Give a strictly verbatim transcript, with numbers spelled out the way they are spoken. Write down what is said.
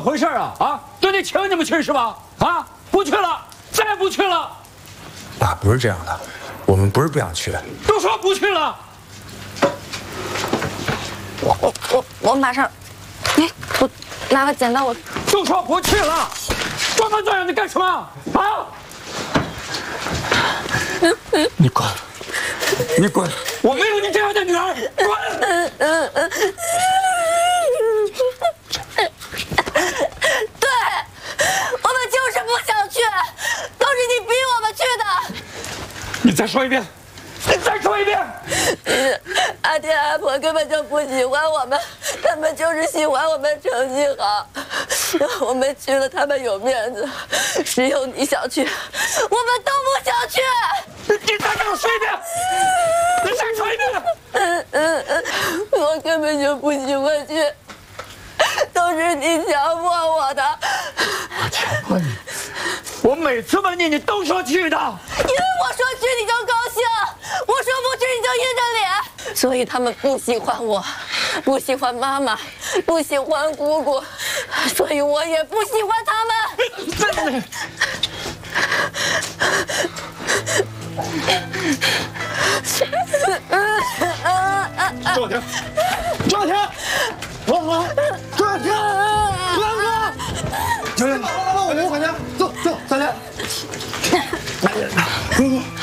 回事啊？啊，对你请你们去是吧？啊，不去了，再不去了。 爸，不是这样的，我们不是不想去， 都说不去了。 我我我我马上，哎，我拿个剪刀，我都说不去了，装模作样的干什么？啊！你滚！你滚！我没有你这样的女儿，滚！ 对，我们就是不想去，都是你逼我们去的。 你再说一遍，你再说一遍。 阿天阿婆根本就不喜欢我们，他们就是喜欢我们成绩好。我们去了，他们有面子，只有你想去，我们都不想去。 你再给我说一遍，你再说一遍。 嗯嗯嗯，我根本就不喜欢去，都是你强迫我的。 我强迫你？我每次问你，你都说去的。 因为我说去你就高兴，我说不去你就阴着脸，所以他们不喜欢我，不喜欢妈妈，不喜欢姑姑，所以我也不喜欢他们。 周小婷，周小婷，我好，周小婷，周小婷，小婷，我我回家，走走，小婷，来人，哥哥。